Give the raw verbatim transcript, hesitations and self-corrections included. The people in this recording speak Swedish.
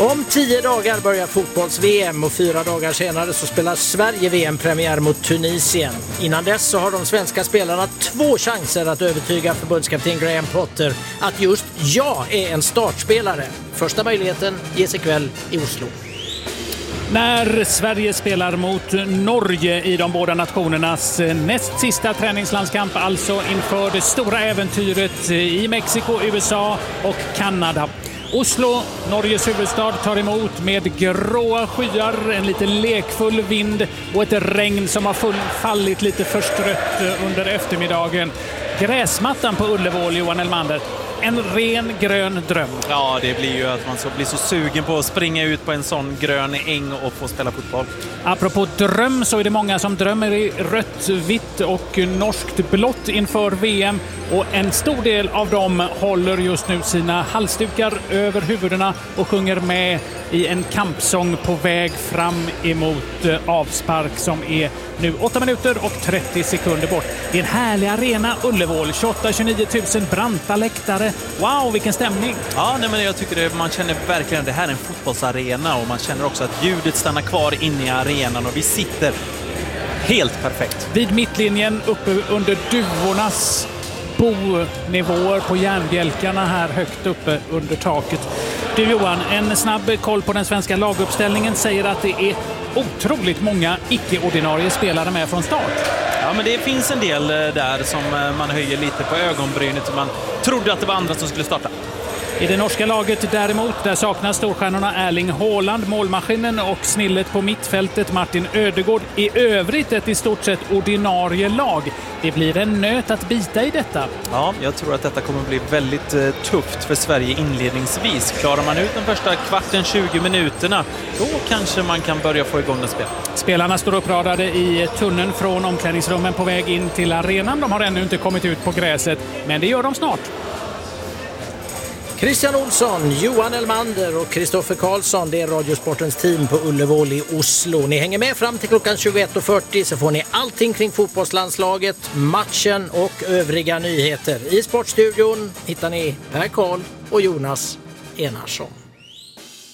Om tio dagar börjar fotbolls-V M och fyra dagar senare så spelar Sverige V M-premiär mot Tunisien. Innan dess så har de svenska spelarna två chanser att övertyga förbundskapten Graham Potter att just jag är en startspelare. Första möjligheten ges ikväll i Oslo. När Sverige spelar mot Norge i de båda nationernas näst sista träningslandskamp, alltså inför det stora äventyret i Mexiko, U S A och Kanada. Oslo, Norges huvudstad, tar emot med gråa skyar, en lite lekfull vind och ett regn som har full, fallit lite förstrött under eftermiddagen. Gräsmattan på Ullevål, Johan Elmander. En ren grön dröm. Ja, det blir ju att man så blir så sugen på att springa ut på en sån grön äng och få spela fotboll. Apropå dröm så är det många som drömmer i rött, vitt och norskt blått inför V M. Och en stor del av dem håller just nu sina halsdukar över huvudena och sjunger med i en kampsång på väg fram emot avspark som är nu åtta minuter och trettio sekunder bort. Det är en härlig arena, Ullevål. tjugoåtta till tjugonio tusen branta läktare. Wow, vilken stämning! Ja, nej, men jag tycker det, man känner verkligen att det här är en fotbollsarena och man känner också att ljudet stannar kvar inne i arenan och vi sitter helt perfekt. Vid mittlinjen uppe under duvornas bonivåer på järnbjälkarna här högt uppe under taket. Du Johan, en snabb koll på den svenska laguppställningen säger att det är otroligt många icke-ordinarie spelare med från start. Ja, men det finns en del där som man höjer lite på ögonbrynet. Man trodde att det var andra som skulle starta. I det norska laget däremot, där saknas storstjärnorna Erling Haaland, målmaskinen och snillet på mittfältet Martin Ödegård. I övrigt ett i stort sett ordinarie lag. Det blir en nöt att bita i detta. Ja, jag tror att detta kommer bli väldigt eh, tufft för Sverige inledningsvis. Klarar man ut den första kvarten, tjugo minuterna, då kanske man kan börja få igång det spel. Spelarna står uppradade i tunneln från omklädningsrummen på väg in till arenan. De har ännu inte kommit ut på gräset, men det gör de snart. Christian Olsson, Johan Elmander och Kristoffer Karlsson, det är Radiosportens team på Ullevål i Oslo. Ni hänger med fram till klockan tjugoett och fyrtio så får ni allting kring fotbollslandslaget, matchen och övriga nyheter. I Sportstudion hittar ni Per Karl och Jonas Enarsson.